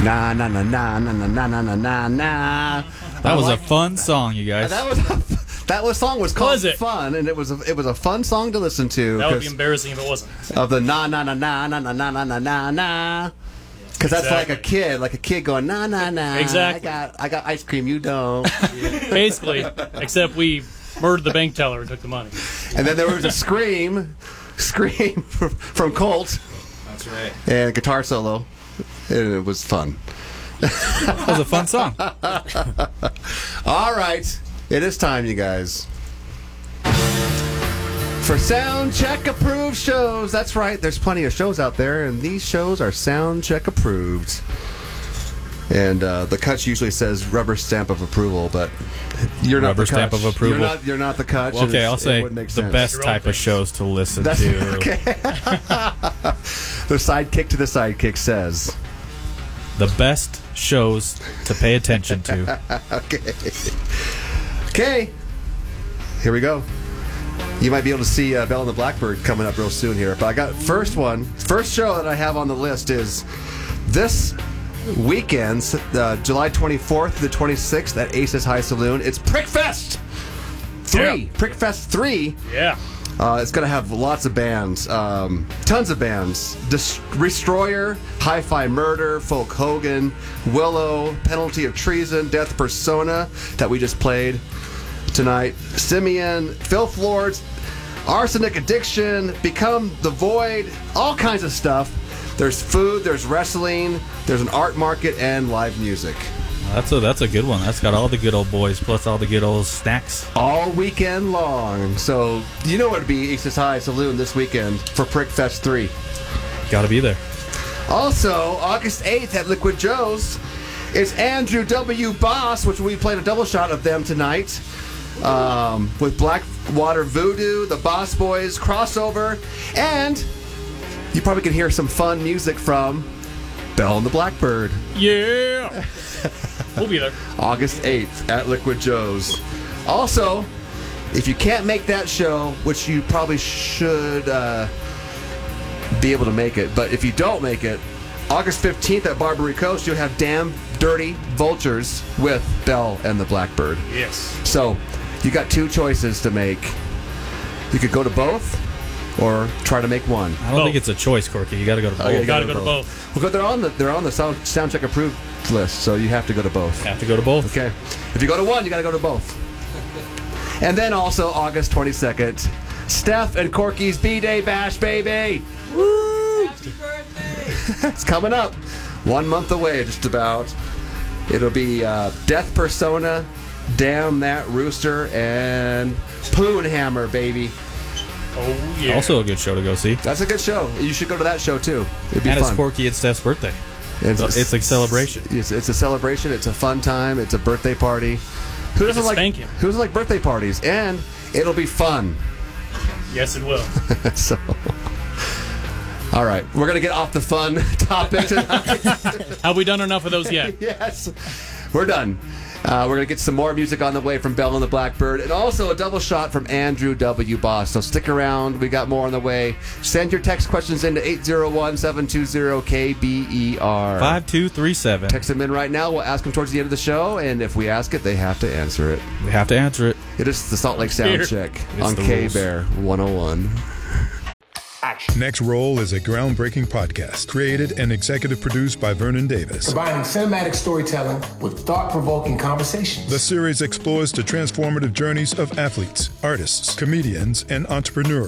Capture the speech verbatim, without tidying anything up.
Na na na na na na na na na na. That was like, a fun song, you guys. That was a, that was song was called was it? Fun, and it was a, it was a fun song to listen to. That would be embarrassing if it wasn't. Of the na na na na na na na na na na na. Because that's Exactly. like a kid, like a kid going na na na. Exactly. I got I got ice cream, you don't. Basically, except we murdered the bank teller and took the money. And then there was a scream, scream from Colt. That's right. And a guitar solo. And it was fun. That was a fun song. All right. It is time, you guys. For Sound Check approved shows. That's right. There's plenty of shows out there, and these shows are Sound Check approved. And uh, the Kutch usually says rubber stamp of approval, but you're not Rubber the stamp Kutch. of approval. You're not, you're not the Kutch. Well, okay, and I'll it say wouldn't make the sense. best Your own type of thing. shows to listen That's to. okay. The sidekick to the sidekick says. The best shows to pay attention to. Okay. Okay. Here we go. You might be able to see uh, Bell and the Blackbird coming up real soon here. But I got first one. First show that I have on the list is this weekend, uh, July twenty-fourth to the twenty-sixth at Aces High Saloon. It's Prickfest three. Yeah. Prickfest three. Yeah. Uh, it's going to have lots of bands, um, tons of bands. Dest- Destroyer, Hi-Fi Murder, Folk Hogan, Willow, Penalty of Treason, Death Persona that we just played tonight, Simeon, Filth Lords, Arsenic Addiction, Become the Void, all kinds of stuff. There's food, there's wrestling, there's an art market, and live music. That's a that's a good one. That's got all the good old boys plus all the good old snacks. All weekend long. So you know what it'd be, Aces High Saloon this weekend for Prickfest three. Got to be there. Also, August eighth at Liquid Joe's, it's Andrew W. Boss, which we played a double shot of them tonight, um, with Blackwater Voodoo, the Boss Boys, Crossover, and you probably can hear some fun music from Bell and the Blackbird. Yeah. We'll be there. August eighth at Liquid Joe's. Also, if you can't make that show, which you probably should uh, be able to make it, but if you don't make it, August fifteenth at Barbary Coast, you'll have Damn Dirty Vultures with Bell and the Blackbird. Yes. So, you got two choices to make. You could go to both, or try to make one. I don't Both. think it's a choice, Corky. You got to go to both. Oh, yeah, You got to go to both. Well, they're on the they're on the sound soundcheck approved list, so you have to go to both. Have to go to both. Okay. If you go to one, you got to go to both. And then also August twenty-second, Steph and Corky's B-Day Bash, baby. Woo! Happy birthday! It's coming up. One month away, just about. It'll be uh, Death Persona, Damn That Rooster, and Poonhammer, baby. Oh, yeah. Also a good show to go see. That's a good show. You should go to that show, too. It'd be And it's fun. Corky and Steph's birthday. It's, So it's a celebration. It's, it's a celebration. It's a fun time. It's a birthday party. Who doesn't a like spanking. Who doesn't like birthday parties? And it'll be fun. Yes, it will. So, all right, we're gonna get off the fun topic tonight. Have we done enough of those yet? Yes, we're done. Uh, we're gonna get some more music on the way from Bell and the Blackbird, and also a double shot from Andrew W. Boss. So stick around. We got more on the way. Send your text questions into eight zero one, seven two zero, K B E R. five two three seven. Text them in right now. We'll ask them towards the end of the show, and if we ask it, they have to answer it. We have to answer it. It is the Salt Lake Sound Here. Check It's on the K rules. Bear one oh one. Next Roll is a groundbreaking podcast created and executive produced by Vernon Davis. Combining cinematic storytelling with thought-provoking conversations. The series explores the transformative journeys of athletes, artists, comedians, and entrepreneurs.